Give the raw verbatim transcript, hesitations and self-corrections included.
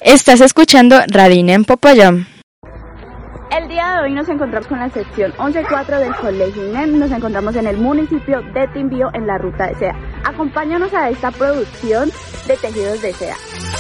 Estás escuchando Radina en Popayán. El día de hoy nos encontramos con la sección once cuatro del Colegio INEM. Nos encontramos en el municipio de Timbío en la ruta de seda. Acompáñanos a esta producción de tejidos de seda.